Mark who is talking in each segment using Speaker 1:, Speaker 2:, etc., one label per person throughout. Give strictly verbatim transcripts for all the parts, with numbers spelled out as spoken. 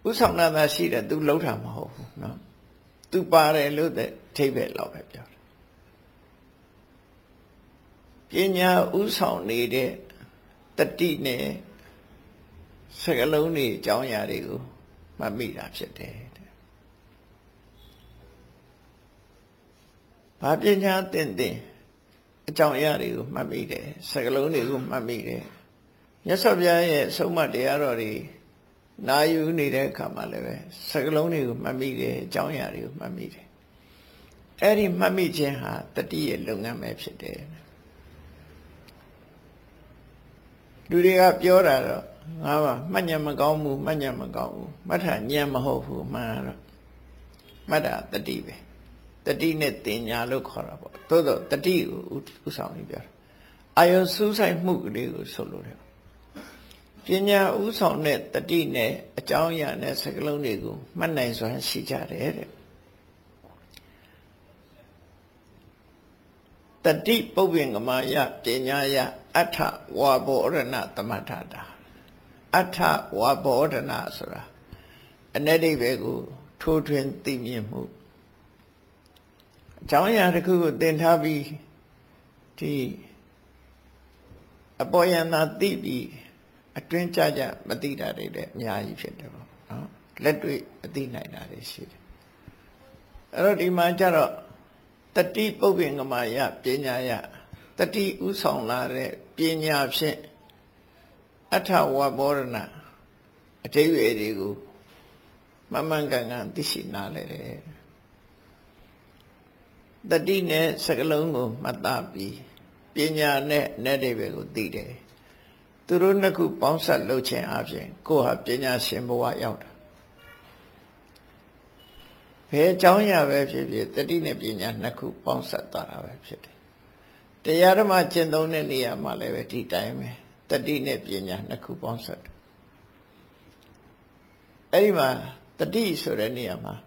Speaker 1: ဥဆောင်နာသာရှိတယ်သူလှုပ်တာမဟုတ်ဘူးနော်သူပါတယ်လို့တဲ့ထိပဲလောက်ပဲပြောတယ်ပညာဥဆောင်နေတဲ့တတိနဲ့စကလုံးတွေအကြောင်းအရာတွေကိုမှတ်မိတာဖြစ်တယ်တဲ့ဘာပညာသင်သင်အကြောင်းအရာတွေကိုမှတ်မိတယ်စကလုံးတွေကိုမှတ်မိတယ်မြတ်စွာဘုရားရဲ့ဆုံးမတရားတော်တွေနာယူနေတဲ့အခါမှာလည်းပဲစကလုံးတွေကိုမှတ်မိတယ်အကြောင်းအရာတွေကိုမှတ်မိတယ်အဲ့ဒီမှတ်မိခြင်းဟာတတိရဲ့လုပ်ငန်းပဲဖြစ်တယ်လူတွေကပြောတာတော့ငါကမှတ်ဉာဏ်မကောင်းဘူးမှတ်ဉာဏ်မကောင်းဘူးမှတ်တာဉာဏ်မဟုတ်ဘူးမှန်တော့မှတ်တာတတိပဲတတိနဲ့တင်ညာလို့ခေါ်တာပေါ့သို့တော့တတိကိုဥဆောင်ပြီးပြောတာအာယုစူးစိုက်မှုလေးကိုဆိုလို့တယ်ပညာဥဆောင်တဲ့တတိနဲ့အကြောင်းအရာနဲ့စကလုံးတွေကိုမှတ်နိုင်စွမ်းရှိကြတယ်တဲ့တတိပုပ္ပင်္ဂမယပညာယအထဝါဘောရဏသမထတာအထဝါဘောရဏဆိုတာအ내ဒိဗေကိုထိုးထွင်းသိမြင်မှုအကြောင်းအရာတစ်ခုကိုသင်ထားပြီးဒီအပေါ်ယံသာသိပြီးအတွင်းကြကြမသိတာတွေလည်းအများကြီးဖြစ်တယ်ပေါ့နော်လက်တွေ့အသိနိုင်တာတွေရှိတယ်အဲ့တော့ဒီမှာကျတော့တတိပုပ္ပင်္ဂမယပညာယတတိဥဆောင်လာတဲ့ပညာဖြင့်အထဝဘောရဏအတိတ်ဝေတွေကိုမမှန်ကန်ကန်သိရှိနားလဲတယ်တတိနဲ့စကလုံးကိုမှတ်သားပြီးပညာနဲ့내ဒိဗေကိုသိတယ်သူတို့နှစ်ခုပေါင်းစပ်လုပ်ခြင်းအပြင်ကိုယ်ဟာပညာရှင်ဘဝရောက်တာဘယ်အကြောင်းအရာပဲဖြစ်ဖြစ်တတိနဲ့ပညာနှစ်ခုပေါင်းစပ်သွားတာပဲဖြစ်တယ်တရားဓမ္မကျင့်သုံးတဲ့နေရာမှာလည်းပဲဒီတိုင်းပဲတတိနဲ့ပညာနှစ်ခုပေါင်းစပ်တယ်အဲ့ဒီမှာတတိဆိုတဲ့နေရာမှာ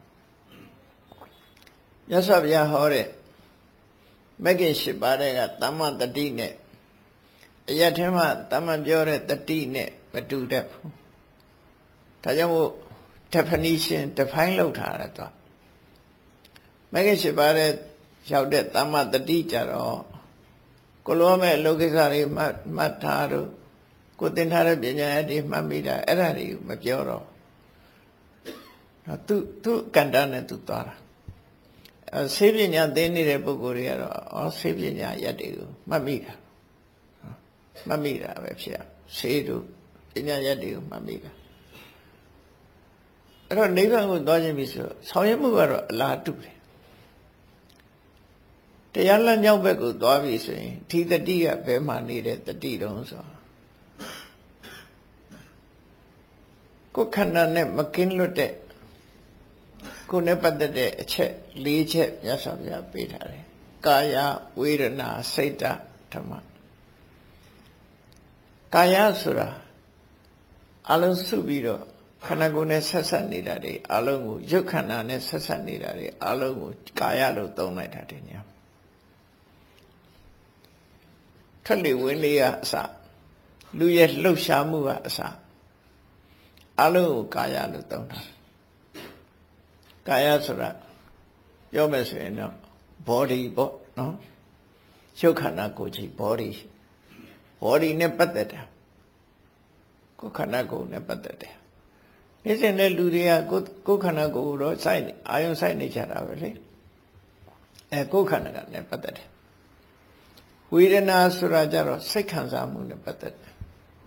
Speaker 1: မြတ်စွာဘုရားဟောတဲ့မဂ္ဂင်၈ပါးတဲ့ကသမ္မာတတိနဲ့အရထဲမှာသမ္မာပြောတဲ့တတိနဲ့မတူတတ်ဘူးဒါကြောင့်မို့ definition define လုပ်ထားတာတော့မဂ္ဂင်၈ပါးတဲ့ရောက်တဲ့သမ္မာတတိကြတော့ကိုလိုမဲ့လောကိစ္စတွေမှတ်မှတ်ထားတော့ကိုသင်ထားတဲ့ပညာအတ္တိမှတ်မိတာအဲ့ဒါတွေကိုမပြောတော့သူသူကန္တာနဲ့သူသွားတာဆေးပညာသင်နေတဲ့ပုဂ္ဂိုလ်တွေကတော့ဩဆေးပညာရက်တွေကိုမှတ်မိတာမှတ်မိတာပဲဖြစ်ရဆေးတို့ပညာရက်တွေကိုမှတ်မိတာအဲ့တော့နိဗ္ဗာန်ကိုသွားခြင်းပြီဆိုဆောင်ရွက်မှုကတော့အလားတူတယ်တရားလမ်းကြောင်းဘက်ကိုသွားပြီဆိုရင်ဒီတတိကဘယ်မှာနေတဲ့တတိတုံးဆိုကိုယ်ခန္ဓာနဲ့မကင်းလွတ်တဲ့ကိုယ်နဲ့ပတ်သက်တဲ့အချက်၄ချက်မြတ်စွာဘုရားပေးထားတယ်ကာယဝေဒနာစိတ်ဓမ္မကာယဆိုတာအလုံးစုပြီးတော့ခန္ဓာကိုယ်နဲ့ဆက်ဆက်နေတာတွေအလုံးကိုရုပ်ခန္ဓာနဲ့ဆက်ဆက်နေတာတွေအလုံးကိုကာယလို့သုံးလိုက်တာတင်ညာထွက်လေဝင်လေကအစလူရဲ့လှုပ်ရှားမှုကအစအလုံးကိုကာယလို့သုံးတာကာယဆိုတာပြောမယ်ဆိုရင်တော့ body ပေါ့နော်ရုပ်ခန္ဓာကိုယ်ကြီး body body နဲ့ပတ်သက်တာကိုယ်ခန္ဓာကိုယ်နဲ့ပတ်သက်တယ်နေ့စဉ်တဲ့လူတွေကကိုယ်ကိုယ်ခန္ဓာကိုယ်တော့စိုက်အာယုံစိုက်နေကြတာပဲလေအဲကိုယ်ခန္ဓာကနဲ့ပတ်သက်တယ်ဝေဒနာဆိုတာကြတော့စိတ်ခံစားမှုနဲ့ပတ်သက်တယ်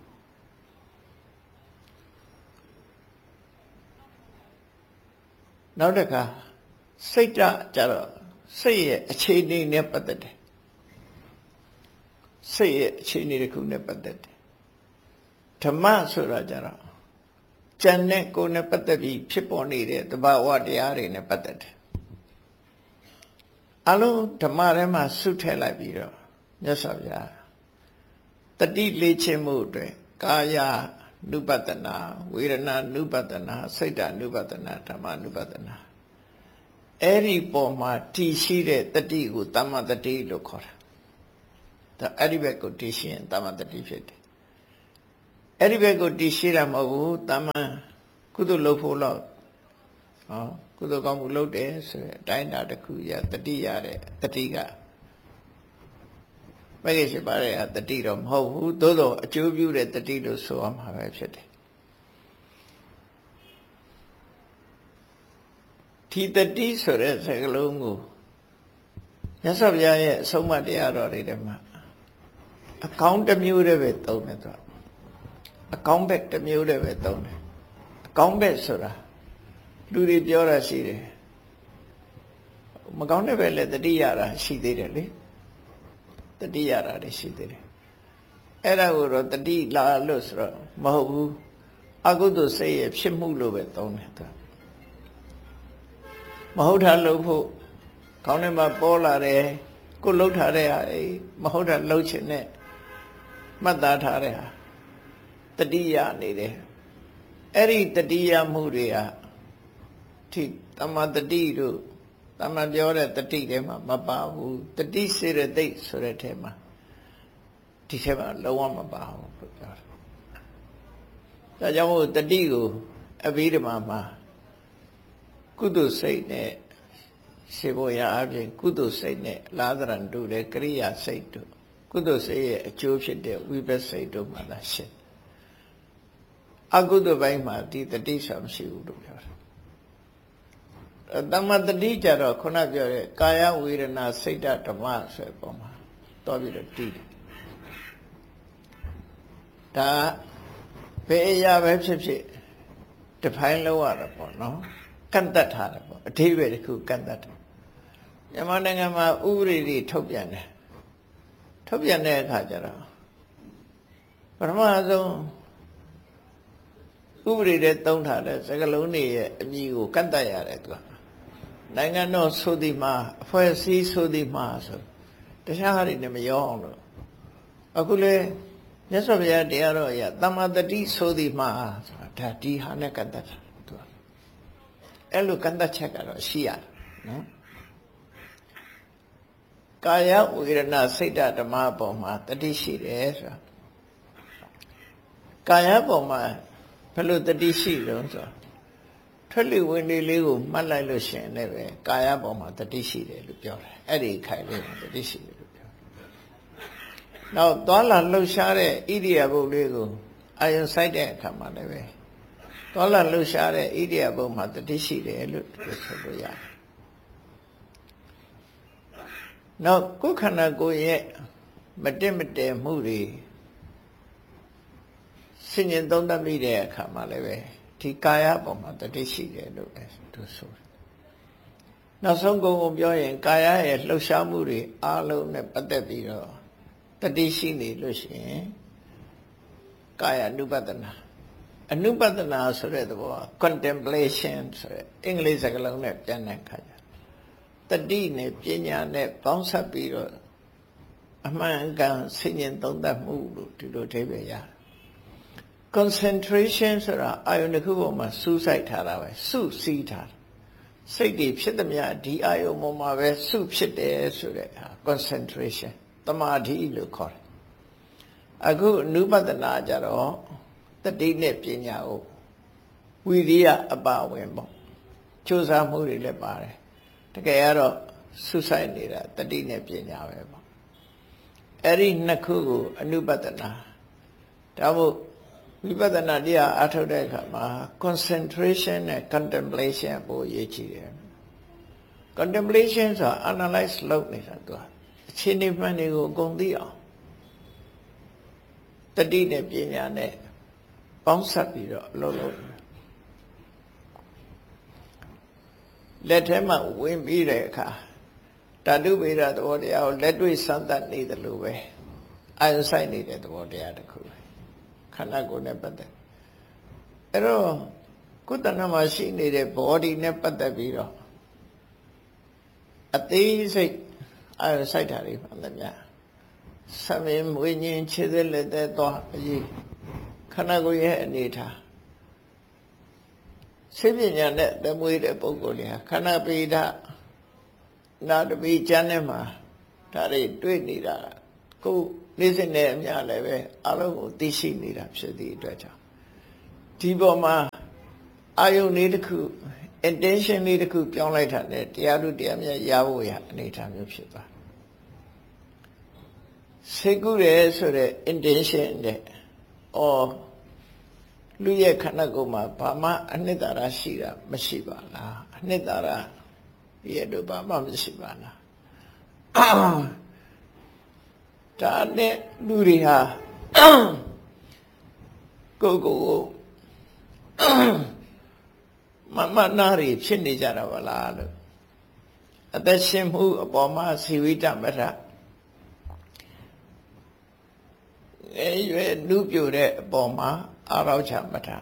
Speaker 1: နောက်တစ်ခါစိတ်ဓာတ်ကြတော့စိတ်ရဲ့အခြေအနေနဲ့ပတ်သက်တယ်စိတ်ရဲ့အခြေအနေတစ်ခုနဲ့ပတ်သက်တယ်ဓမ္မဆိုတာကြတော့ဉာဏ်နဲ့ကိုယ်နဲ့ပတ်သက်ပြီးဖြစ်ပေါ်နေတဲ့သဘာဝတရားတွေနဲ့ပတ်သက်တယ်အလုံးဓမ္မထဲမှာစုထည့်လိုက်ပြီးတော့မြတ်စွာဘုရားတတိလေးခြင်းမှုအတွက်ကာယ နုပတနာဝေဒနာနုပတနာစိတ်ဓာနုပတနာဓမ္မနုပတနာအဲ့ဒီပေါ်မှာတည်ရှိတဲ့တတိကိုတမ္မတတိလို့ခေါ်တာဒါအဲ့ဒီဘက်ကိုတည်ရှိရင်တမ္မတတိဖြစ်တယ်အဲ့ဒီဘက်ကိုတည်ရှိတာမဟုတ်ဘူးတမ္မကုသိုလ်လုပ်ဖို့တော့ဟောကုသိုလ်ကောင်းမှုလုပ်တယ်ဆိုရင်အတိုင်းအတာတစ်ခုရတတိရတဲ့တတိကမဂ္ဂင်၈ပါးရဲ့တတိတော့မဟုတ်ဘူးသို့သောအကျိုးပြုတဲ့တတိလို့ဆိုရမှာပဲဖြစ်တယ်ဒီတတိဆိုတဲ့စကားလုံးကိုမြတ်စွာဘုရားရဲ့အဆုံးအမတရားတော်တွေထဲမှာအကောင်းတစ်မျိုးတည်းပဲသုံးတယ်သူအကောင်းဘက်တစ်မျိုးတည်းပဲသုံးတယ်အကောင်းဘက်ဆိုတာလူတွေပြောတာရှိတယ်မကောင်းတဲ့ဘက်လည်းတတိရတာရှိသေးတယ်လေတတိရတာလည်းရှိသေးတယ်အဲ့ဒါကိုတော့တတိလာလို့ဆိုတော့မဟုတ်ဘူးအကုသိုလ်စိတ်ရဲ့ဖြစ်မှုလို့ပဲသုံးတယ်သူမဟုတ်တာလို့ဖို့ခေါင်းထဲမှာပေါ်လာတယ်ကိုလှုပ်ထားတဲ့ဟာမဟုတ်တာလှုပ်ချင်တဲ့မှတ်သားထားတဲ့ဟာတတိယနေတယ်အဲ့ဒီတတိယမှုတွေကဒီတမ္မာတတိတို့တမ္မာပြောတဲ့တတိထဲမှာမပါဘူးတတိစေရသိက်ဆိုတဲ့ထဲမှာဒီထဲမှာလုံးဝမပါဘူးလို့ပြောတယ်ဒါကြောင့်မို့တတိကိုအဘိဓမ္မာမှာကုသိုလ်စိတ်နဲ့စေဖို့ရအပြင်ကုသိုလ်စိတ်နဲ့လာသရံတို့တဲ့ကရိယာစိတ်တို့ကုသိုလ်စိတ်ရဲ့အကျိုးဖြစ်တဲ့ဝိပဿစိတ်တို့မှသာရှင်းအကုသိုလ်ပိုင်းမှာဒီတတိဆိုမရှိဘူးလို့ပြောတယ်တမ္မာတတိကြတော့ခုနပြောတဲ့ကာယဝေဒနာစိတ်ဓမ္မဆိုတဲ့ပုံမှာတော့ပြီးတော့တည်တယ်ဒါဘယ်အရာပဲဖြစ်ဖြစ်တဖိုင်းလောက်ရတာပေါ့နော်ကန့်တတ်ထားတယ်ပေါ့အထိပ္ပယ်တစ်ခုကန့်တတ်တယ်မြန်မာနိုင်ငံမှာဥပဒေတွေထုတ်ပြန်တယ်ထုတ်ပြန်တဲ့အခါကျတော့ပထမဆုံးဥပဒေတွေသုံးထားတဲ့စကားလုံးတွေရဲ့အမည်ကိုကန့်တတ်ရတယ်သူကနိုင်ငံတော်ဆိုသည်မှာအဖွဲ့အစည်းဆိုသည်မှာဆိုတခြားဟာတွေနဲ့မရောအောင်လို့အခုလေမြတ်စွာဘုရားတရားတော်အရတမ္မာတတိဆိုသည်မှာဆိုတာဒါဒီဟာနဲ့ကန့်တတ်တာသူကအဲ့လိုကန့်တတ်ချက်ကတော့ရှိရတယ်နော်ကာယဝေဒနာစိတ်ဓမ္မအပေါ်မှာတတိရှိတယ်ဆိုတာကာယပေါ်မှာဘယ်လိုတတိရှိလို့ဆိုထွက်လေဝင်လေလေးကိုမှတ်လိုက်လို့ရှိရင်လည်းပဲကာယပေါ်မှာတတိရှိတယ်လို့ပြောတယ်အဲ့ဒီခိုင်လေးမှာတတိရှိတယ်လို့ပြောတယ်နောက်သွားလာလှုပ်ရှားတဲ့ဣရိယာပုလေးကိုအာယုံစိုက်တဲ့အခါမှာလည်းပဲသွားလာလှုပ်ရှားတဲ့ဣရိယာပုမှာတတိရှိတယ်လို့ဆိုလို့ရတယ်နောက်ကိုယ်ခန္ဓာကိုယ်ရဲ့မတက်မတဲမှုတွေဆင်ញင်သုံးသပ်မိတဲ့အခါမှာလည်းပဲဒီကာယပေါ်မှာတတိရှိတယ်လို့ပဲသူဆိုတယ်နောက်ဆုံးကုန်ကုန်ပြောရင်ကာယရဲ့လှုပ်ရှားမှုတွေအားလုံးနဲ့ပတ်သက်ပြီးတော့တတိရှိနေလို့ရှိရင်ကာယ ानु ပတ္တနာအနုပတ္တနာဆိုတဲ့သဘောက contemplation ဆိုတဲ့အင်္ဂလိပ်စကားလုံးနဲ့ပြန်တဲ့အခါကျတတိနဲ့ပညာနဲ့ပေါင်းစပ်ပြီးတော့အမှန်ကန်ဆင်ញင်သုံးသပ်မှုလို့ဒီလိုအဓိပ္ပာယ်ရတယ် concentration ဆိုတာအာယုန်တစ်ခုပေါ်မှာစူးစိုက်ထားတာပဲစုစည်းထားတာစိတ်တွေဖြစ်သမျှဒီအာယုန်ပေါ်မှာပဲစုဖြစ်တယ်ဆိုတဲ့ concentration တမာဓိလို့ခေါ်တယ်အခုအနုပတ္တနာကြတော့တတိနဲ့ပညာကိုဝိရိယအပဝင်ပေါ့ကြိုးစားမှုတွေလည်းပါတယ်တကယ်ကတော့ဆုဆိုင်နေတာတတိနဲ့ပညာပဲပေါ့အဲ့ဒီနှစ်ခုကိုအနုပတ္တနာဒါမို့ဝိပဿနာတရားအထုတ်တဲ့အခါမှာ concentration နဲ့ contemplation ပိုအရေးကြီးတယ် contemplation ဆိုတာ analyze လုပ်နေတာသူအခြေအနေမှန်တွေကိုအကုန်သိအောင်တတိနဲ့ပညာနဲ့ပေါင်းစပ်ပြီးတော့အလုပ်လုပ်လက်ထဲမှာဝင်ပြီးတဲ့အခါဓာတုဗေဒသဘောတရားကိုလက်တွေ့စမ်းသပ်နေတယ်လို့ပဲအာရုံစိုက်နေတဲ့သဘောတရားတစ်ခုပဲခန္ဓာကိုယ်နဲ့ပတ်သက်အဲ့တော့ကုသနာမှာရှိနေတဲ့ body နဲ့ပတ်သက်ပြီးတော့အသေးစိတ်အာရုံစိုက်တာတွေမှန်တယ်များသမင်မွေးညင်းခြေသက်လက်သက်သွားအရေးခန္ဓာကိုယ်ရဲ့အနေထားစိတ်ပညာနဲ့တမွေးတဲ့ပုဂ္ဂိုလ်တွေဟာခန္ဓာပိဋကနာတပိကျမ်းထဲမှာဒါတွေတွေ့နေတာကိုနေ့စဉ်နဲ့အမျှလည်းပဲအလုံးကိုသိရှိနေတာဖြစ်သည့်အတွက်ကြောင့်ဒီပေါ်မှာအာယုန်လေးတစ်ခု intention လေးတစ်ခုပြောင်းလိုက်တာနဲ့တရားတို့တရားမြတ်ရဖို့ရအနေထားမျိုးဖြစ်သွားစိတ်ကူးတယ်ဆိုတဲ့ intention နဲ့အော်လူရဲ့ခန္ဓာကိုယ်မှာဘာမှအနှစ်သာရရှိတာမရှိပါလားအနှစ်သာရရဲ့တို့ဘာမှမရှိပါလားဒါနဲ့လူတွေဟာကိုကိုကိုမမနာရီဖြစ်နေကြတာပါလားလို့အသက်ရှင်မှုအပေါ်မှာဇီဝိတမထအဲရွယ်နုပြိုတဲ့အပေါ်မှာအာရောချမထ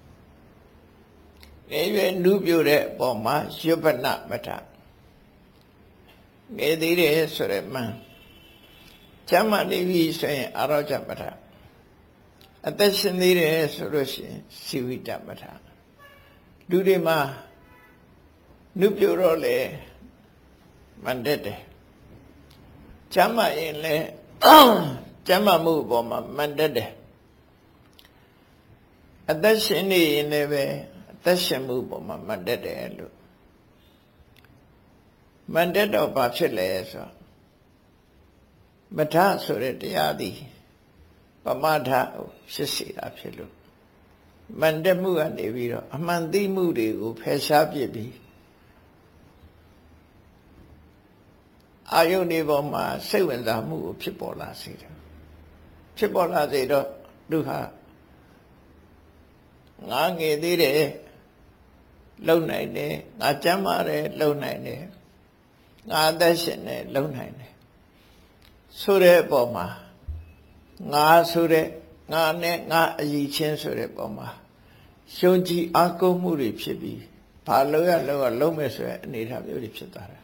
Speaker 1: အဲရွယ်နုပြိုတဲ့အပေါ်မှာရွပနမထငယ်သေးတယ်ဆိုရမှန်ကျမ်းမာနေပြီဆိုရင်အာရောချမထအသက်ရှင်သေးတယ်ဆိုလို့ရှိရင်ဇီဝိတမထလူတွေမှာနုပြိုတော့လေမန်တက်တယ်ကျမ်းမာရင်လေကျမ်းမာမှုအပေါ်မှာမန်တက်တယ်အသက်ရှင်နေရင်လည်းပဲအသက်ရှင်မှုအပေါ်မှာမန်တက်တယ်လို့မန်တက်တော့ဘာဖြစ်လဲဆိုမထဆိုတဲ့တရားသည်ပမထဖြစ်စေတာဖြစ်လို့မန်တက်မှုကနေပြီးတော့အမှန်သိမှုတွေကိုဖယ်ရှားပြစ်ပြီးအာယုန်ဒီပေါ်မှာစိတ်ဝင်စားမှုကိုဖြစ်ပေါ်လာစေတယ်ဖြစ်ပေါ်လာစေတော့သူဟာငါငယ်သေးတယ်လုံနိုင်တယ်ငါကျမ်းမာတယ်လုံနိုင်တယ်ငါအသက်ရှင်တယ်လုံနိုင်တယ်ဆိုတဲ့အပေါ်မှာငါဆိုတဲ့ငါနဲ့ငါအည်ချင်းဆိုတဲ့ပုံမှာရှုံးကြည်အားကိုးမှုတွေဖြစ်ပြီးဘာလို့ရလို့ရလုံးမဲ့ဆိုတဲ့အနေအထားမျိုးတွေဖြစ်သွားတာ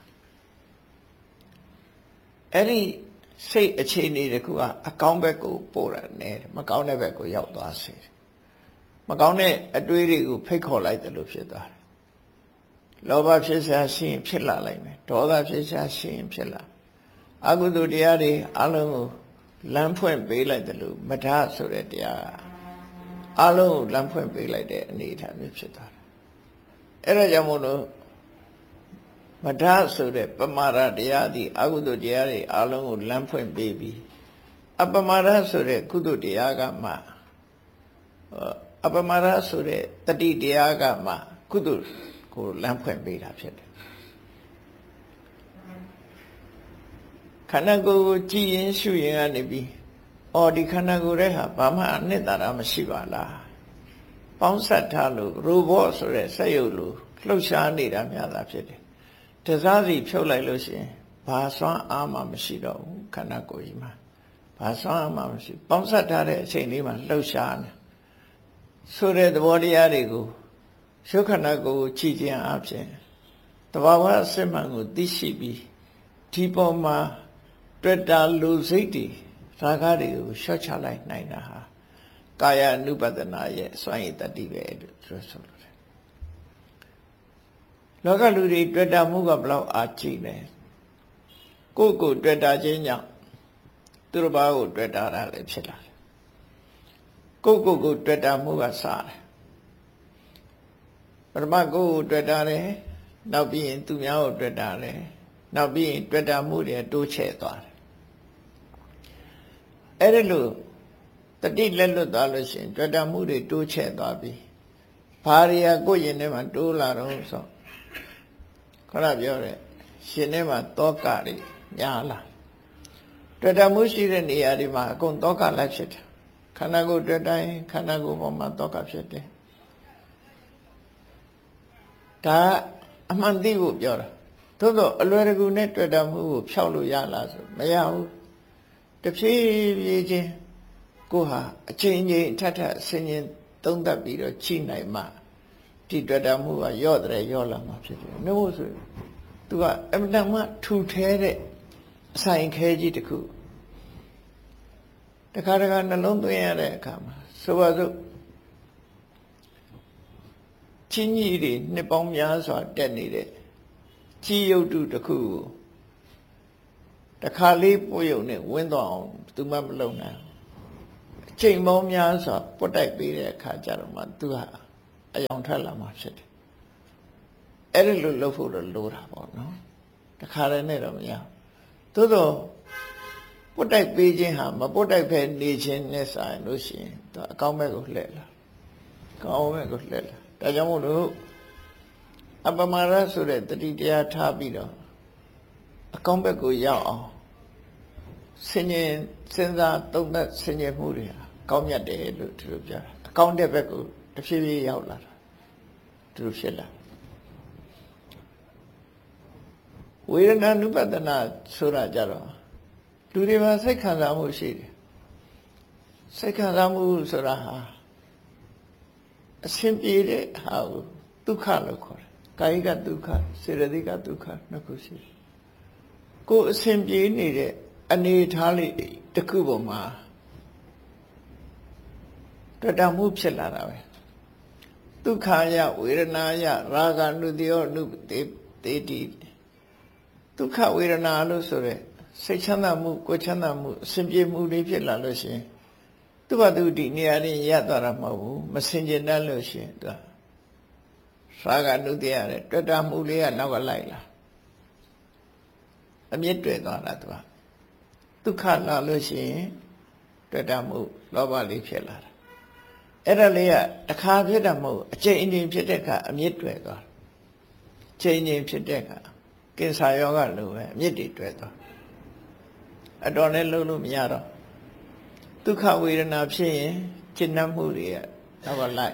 Speaker 1: အဲ့ဒီစိတ်အခြေအနေတခုကအကောင်းဘက်ကိုပို့တာနဲ့မကောင်းတဲ့ဘက်ကိုရောက်သွားစေတယ်မကောင်းတဲ့အတွေးတွေကိုဖိတ်ခေါ်လိုက်တယ်လို့ဖြစ်သွားတယ်လောဘဖြစ်ရှာရှိရင်ဖြစ်လာလိုက်မယ်ဒေါသဖြစ်ရှာရှိရင်ဖြစ်လာအကုသိုလ်တရားတွေအလုံးကိုလမ်းဖွင့်ပေးလိုက်တယ်လို့မထဆိုတဲ့တရားအလုံးကိုလမ်းဖွင့်ပေးလိုက်တဲ့အနေအထားမျိုးဖြစ်သွားတယ်အဲ့ဒါကြောင့်မို့လို့မထဆိုတဲ့ပမာဒတရားသည်အကုသိုလ်တရားတွေအလုံးကိုလမ်းဖွင့်ပေးပြီးအပမာဒဆိုတဲ့ကုသိုလ်တရားကမှအပမာဒဆိုတဲ့တတိတရားကမှကုသိုလ်ကိုလမ်းဖွင့်ပေးတာဖြစ်တယ်ခန္ဓာကိုယ်ကိုကြည်ရင်ရှုရင်ကနေပြီးအော်ဒီခန္ဓာကိုယ်ရဲ့ဟာဘာမှအနှစ်သာရမရှိပါလားပေါင်းဆက်ထားလို့ရိုဘော့ဆိုတဲ့စက်ရုပ်လိုလှုပ်ရှားနေတာများတာဖြစ်တယ်တစားစီဖြုတ်လိုက်လို့ရှိရင်ဘာစွမ်းအားမှမရှိတော့ဘူးခန္ဓာကိုယ်ကြီးမှာဘာစွမ်းအားမှမရှိပေါင်းဆက်ထားတဲ့အချိန်လေးမှာလှုပ်ရှားနေဆိုတဲ့သဘောတရားတွေကိုရုပ်ခန္ဓာကိုယ်ကိုကြည်ခြင်းအပြင်တဘာဝအစစ်မှန်ကိုသိရှိပြီးဒီပေါ်မှာတွေ့တာလူစိတ်တွေရာဂတွေကိုရှော့ချလိုက်နိုင်တာဟာကာယ ानु ပဒနာရဲ့စွမ်းရည်တတိပဲလို့ပြောဆိုလို့တယ်လောကလူတွေတွေ့တာမှုကဘလောက်အားကြီးလဲကိုယ့်ကိုတွေ့တာချင်းကြောင့်သူတစ်ပါးကိုတွေ့တာလည်းဖြစ်လာတယ်ကိုယ့်ကိုယ်ကိုတွေ့တာမှုကစားတယ်ပထမကိုယ့်ကိုတွေ့တာတယ်နောက်ပြီးရင်သူများကိုတွေ့တာတယ်နောက်ပြီးရင်တွေ့တာမှုတွေတိုးချဲ့သွားတယ်အဲ့ဒါလို့တတိလက်လွတ်သွားလို့ရှိရင်တွေ့တာမှုတွေတိုးချဲ့သွားပြီဘာတွေကကိုယ့်ရင်ထဲမှာတိုးလာတော့ဆိုခဏပြောတယ်ရှင်ထဲမှာတောကတွေညာလာတွေ့တာမှုရှိတဲ့နေရာတွေမှာအကုန်တောကလိုက်ဖြစ်တယ်ခန္ဓာကိုယ်တွေ့တိုင်းခန္ဓာကိုယ်ပေါ်မှာတောကဖြစ်တယ်ဒါအမှန်သိဖို့ပြောတာသို့တော့အလွယ်တကူနဲ့တွေ့တာမှုကိုဖျောက်လို့ရလားဆိုမရဘူးတဖြည်းဖြည်းချင်းကိုဟာအချင်းချင်းထပ်ထပ်ဆင်ញင်သုံးသပ်ပြီးတော့ချိနိုင်မှဒီတွေ့တာမှုကရော့တယ်ရော့လာမှာဖြစ်တယ်နှုတ်ဆိုသူကအမှန်မှထူထဲတဲ့အဆိုင်ခဲကြီးတစ်ခုတခါတခါနှလုံးသွင်းရတဲ့အခါမှာဆိုပါစို့ချင်းကြီးတွေနှစ်ပေါင်းများစွာတက်နေတဲ့ကြီးရုပ်တုတစ်ခုကိုတခါလေးပို့ရုံနဲ့ဝင်းသွားအောင်သူမှမလုပ်နိုင်အချိန်ပေါင်းများစွာပွတ်တိုက်ပေးတဲ့အခါကျတော့မှသူဟာအယောင်ထွက်လာမှာဖြစ်တယ်အဲ့ဒီလိုလုပ်ဖို့တော့လိုတာပေါ့နော်တခါတည်းနဲ့တော့မရသို့တော့ပုတ်တိုက်ပေးခြင်းဟာမပုတ်တိုက်ဖဲနေခြင်းနဲ့ဆိုင်လို့ရှိရင်သူအကောင်းဘက်ကိုလှည့်လာကောင်းဘက်ကိုလှည့်လာဒါကြောင့်မို့လို့အပမာရဆိုတဲ့တတိတရားထားပြီးတော့အကောင်းဘက်ကိုရောက်အောင်ဆင်ញင်စဉ်းစားသုံးသပ်ဆင်ញင်မှုတွေဟာကောင်းမြတ်တယ်လို့သူတို့ပြောတာအကောင်းတဲ့ဘက်ကိုတဖြည်းဖြည်းရောက်လာတာသူတို့ဖြစ်လာဝေဒနာနုပဒနာဆိုတာကြတော့လူတွေမှာစိတ်ခံစားမှုရှိတယ်စိတ်ခံစားမှုဆိုတာဟာအစဉ်ပြေတဲ့ဟာကိုဒုက္ခလို့ခေါ်တယ်ကာယကဒုက္ခစေတသိကဒုက္ခနှစ်ခုရှိတယ်ကိုယ်အစဉ်ပြေနေတဲ့အနေထားလေးတစ်ခုပေါ်မှာတွေ့တာမှုဖြစ်လာတာပဲဒုက္ခယဝေဒနာယရာဂနုတ္တိယောနုတေတေတိဒုက္ခဝေဒနာလို့ဆိုရဲစိတ်ချမ်းသာမှုကိုယ်ချမ်းသာမှုအစဉ်ပြေမှုတွေဖြစ်လာလို့ရှိရင်သူ့ဘာသူဒီနေရာရင်းရသွားတာမဟုတ်ဘူးမစင်ကြင်တတ်လို့ရှိရင်သူရာဂနုတ္တိယတဲ့တွေ့တာမှုလေးကနောက်ကလိုက်လာအမြင့်တွေ့သွားတာသူကဒုက္ခလာလို့ရှိရင်တွေ့တာမှုလောဘလေးဖြစ်လာတာအဲ့ဒါလေးကတစ်ခါဖြစ်တာမဟုတ်အချိန်အချိန်ဖြစ်တဲ့အခါအမြင့်တွေ့သွားချိန်ချိန်ဖြစ်တဲ့အခါကင်ဆာယောဂလိုပဲအမြင့်တွေတွေ့သွားအတော်နဲ့လုံးလို့မရတော့ဒုက္ခဝေဒနာဖြစ်ရင်ကျဉ်းနှံ့မှုတွေကတော့လိုက်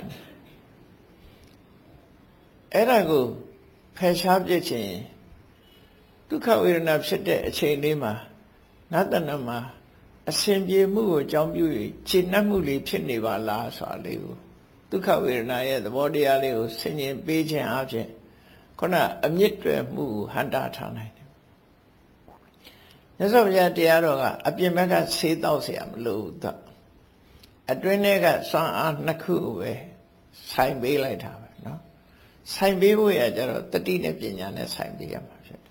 Speaker 1: အဲ့ဒါကိုဖယ်ရှားပြစ်ခြင်းဒုက္ခဝေဒနာဖြစ်တဲ့အချိန်လေးမှာနတ်တဏမှာအစဉ်ပြေမှုကိုအကြောင်းပြု၍ကျဉ်းနှံ့မှုလေးဖြစ်နေပါလားဆိုတာလေးကိုဒုက္ခဝေဒနာရဲ့သဘောတရားလေးကိုဆင်ញင်ပေးခြင်းအပြင်ခုနအမြင့်တွယ်မှုကိုဟန္တာထားနိုင်တယ်မြတ်စွာဘုရားတရားတော်ကအပြင်ဘက်ကဆေးတောက်เสียမလို့တော့အတွင်းထဲကစွမ်းအားနှစ်ခုပဲဆိုင်ပေးလိုက်တာပဲเนาะဆိုင်ပေးဖို့ရကြတော့တတိနဲ့ပညာနဲ့ဆိုင်ပေးရမှာဖြစ်တယ်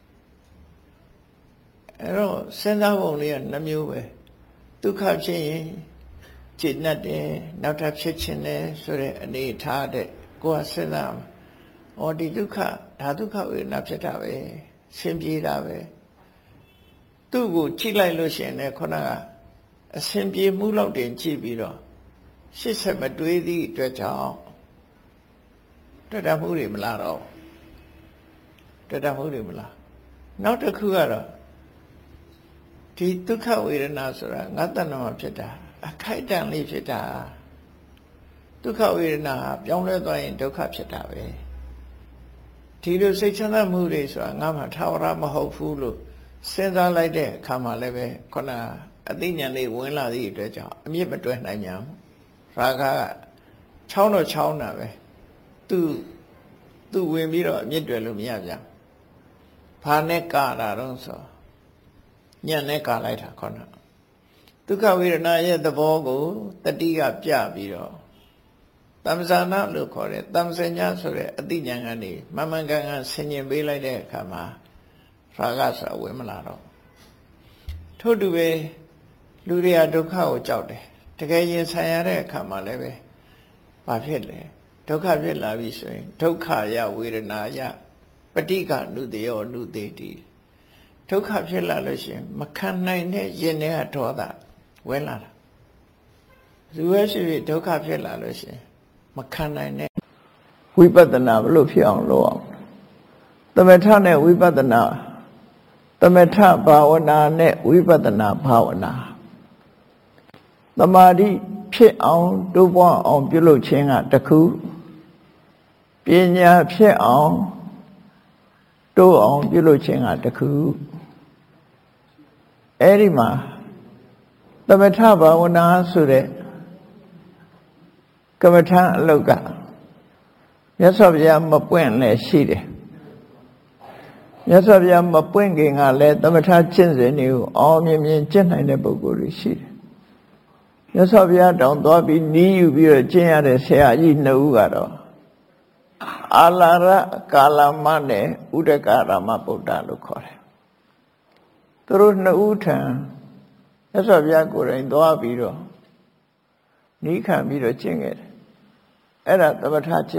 Speaker 1: အဲ့တော့စဉ်းစားပုံလေးကနှမျိုးပဲဒုက္ခဖြစ်ရင်จิตနဲ့တယ်နောက်ထပ်ဖြစ်ခြင်းနဲ့ဆိုတဲ့အနေထားတဲ့ကိုယ်ကစဉ်းစားဩဒီဒုက္ခဒါဒုက္ခဝေဒနာဖြစ်တာပဲဆင်ပြေတာပဲသူ့ကိုကြည့်လိုက်လို့ရှိရင်လည်းခုနကအစဉ်ပြေမှုလောက်တင်ကြည့်ပြီးတော့ရှစ်ဆက်မတွေးသည့်အတွက်ကြောင့်တွေ့တာမှုတွေမလားတော့တွေ့တာမှုတွေမလားနောက်တစ်ခုကတော့ဒီဒုက္ခဝေဒနာဆိုတာငါတဏ္ဍမှာဖြစ်တာအခိုက်အတန့်လေးဖြစ်တာဒုက္ခဝေဒနာပြောင်းလဲသွားရင်ဒုက္ခဖြစ်တာပဲဒီလိုစိတ်ချမ်းသာမှုတွေဆိုတာငါမှထာဝရမဟုတ်ဘူးလို့စဉ်းစားလိုက်တဲ့အခါမှာလည်းပဲခုနအသိဉာဏ်လေးဝင်လာသည့်အတွက်ကြောင့်အမြင့်မတွဲနိုင်ကြဘူးရာဂကချောင်းတော့ချောင်းတာပဲသူသူဝင်ပြီးတော့အမြင့်တွဲလို့မရပြန်ဘာနဲ့ကာတာတော့ဆိုညံ့နဲ့ကာလိုက်တာခုနဒုက္ခဝေဒနာရဲ့သဘောကိုတတိကပြပြီးတော့တမ္ပဇာနာလို့ခေါ်တဲ့တမ္ပစညာဆိုတဲ့အသိဉာဏ်ကနေမမှန်ကန်ကန်ဆင်ញင်ပေးလိုက်တဲ့အခါမှာရာဂဆိုတာဝင်မလာတော့ထို့တူပဲလူတွေကဒုက္ခကိုကြောက်တယ်တကယ်ရင်ဆိုင်ရတဲ့အခါမှာလည်းပဲဘာဖြစ်လဲဒုက္ခဖြစ်လာပြီဆိုရင်ဒုက္ခယဝေဒနာယပဋိက္ခနုတယောနုတေတိဒုက္ခဖြစ်လာလို့ရှိရင်မခံနိုင်တဲ့ရင်ထဲကဒေါသဝင်လာတာလူရဲ့ရှိပြီဒုက္ခဖြစ်လာလို့ရှိရင်မခံနိုင်တဲ့ဝိပဿနာဘလို့ဖြစ်အောင်လုပ်အောင်သမထနဲ့ဝိပဿနာသမထဘာဝနာနဲ့ဝိပဿနာဘာဝနာသမာဓိဖြစ်အောင်တိုးပွားအောင်ပြုလုပ်ခြင်းကတစ်ခုပညာဖြစ်အောင်တိုးအောင်ပြုလုပ်ခြင်းကတစ်ခုအဲ့ဒီမှာသမထဘာဝနာဆိုတဲ့ကမ္မထာအလုတ်ကမြတ်စွာဘုရားမပွင့်လည်းရှိတယ်မြတ်စွာဘုရားမပွင့်ခင်ကလည်းသမထကျင့်စဉ်တွေကိုအောင်မြင်မြင်ကျင့်နိုင်တဲ့ပုဂ္ဂိုလ်တွေရှိတယ်မြတ်စွာဘုရားတောင်သွားပြီးနီးယူပြီးတော့ကျင့်ရတဲ့ဆရာကြီးနှစ်ဦးကတော့အာလာရကာလမနဲ့ဥဒကရမဗုဒ္ဓလို့ခေါ်တယ်သူတို့နှစ်ဦးထံမြတ်စွာဘုရားကိုယ်တိုင်သွားပြီးတော့နီးခံပြီးတော့ကျင့်ခဲ့တယ်အဲ့ဒါသမထจิ